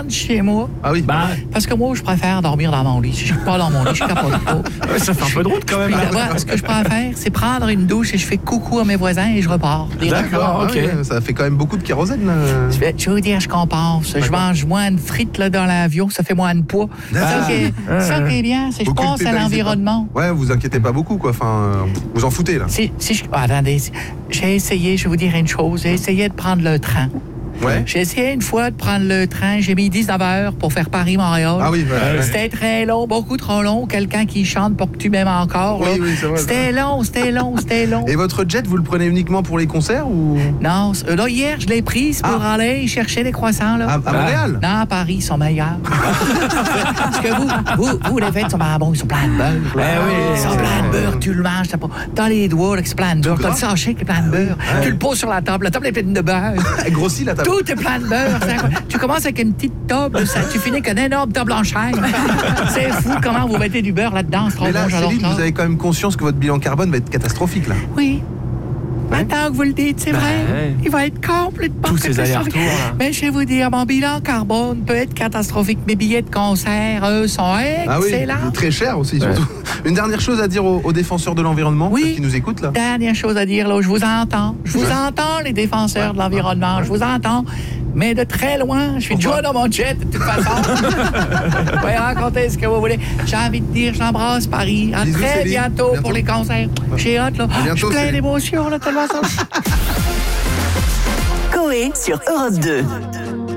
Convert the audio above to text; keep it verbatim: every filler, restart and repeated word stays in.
rentre chez moi. Ah oui. Bah, parce que moi, je préfère dormir dans mon lit. Si je suis pas dans mon lit, je capote pas. Ouais, ça fait un peu de route quand même. Puis, là, ce que je préfère, c'est prendre une douche et je fais coucou à mes voisins et je repars. D'accord, ok. Ah ouais, ça fait quand même beaucoup de kérosène. Là. Je vais, je vais vous dire, je compense. Je mange moins de frites là, dans l'avion, ça fait moins de poids. Ça, qui est, ça qui est bien, c'est que je Vous pense à culpabilisez l'environnement. pas. Ouais, vous inquiétez pas beaucoup, quoi. Enfin, euh, vous en foutez, là. Si, si je, ah, attendez, j'ai essayé, je vais vous dire une chose, j'ai essayé de prendre le train. Ouais. J'ai essayé une fois de prendre le train, j'ai mis dix-neuf heures pour faire Paris-Montréal. Ah oui, ouais, ouais. C'était très long, beaucoup trop long. Quelqu'un qui chante pour que tu m'aimes encore. Oui, là. oui, c'est vrai. C'était long, c'était long, c'était long. Et votre jet, vous le prenez uniquement pour les concerts ou Non, euh, là, hier, je l'ai prise pour Ah. aller chercher des croissants. Là. à, à Montréal? Non, à Paris, ils sont meilleurs. Parce que vous, vous, vous, les fêtes sont pas bons, ils sont pleins de beurre. Eh oui, ils sont c'est pleins de vrai. beurre, tu le manges, t'as pas. T'as les doigts, là, qui sont pleins de beurre. T'as le sachet qui est plein de beurre. Tu le poses sur la table, la table est pleine de beurre. Elle grossit, la table. Tout est plein de beurre. Tu commences avec une petite table, ça, tu finis avec un énorme table en chaîne. C'est fou comment vous mettez du beurre là-dedans. C'est trop Mais là, bon, j'adore Céline, ça. vous avez quand même conscience que votre bilan carbone va être catastrophique, là. Oui. Maintenant que vous le dites, c'est Ben, vrai. ouais. Il va être complètement Tous ces catastrophique. allers-retours, là. Mais je vais vous dire, mon bilan carbone peut être catastrophique. Mes billets de concert, eux, sont Ah oui, excellents. très cher aussi, surtout. Une dernière chose à dire aux, aux défenseurs de l'environnement Oui. ceux qui nous écoutent, là. Dernière chose à dire, là, je vous entends. Je vous entends, les défenseurs de l'environnement. Je vous entends. Mais de très loin, je suis déjà dans mon jet, de toute façon. Vous pouvez raconter ce que vous voulez. J'ai envie de dire, j'embrasse Paris. À Bisous, très Céline. bientôt, Bientôt. pour les concerts. J'ai hâte, là. bientôt, Je suis plein Céline. d'émotions, là, tellement ça. Coé sur Europe deux.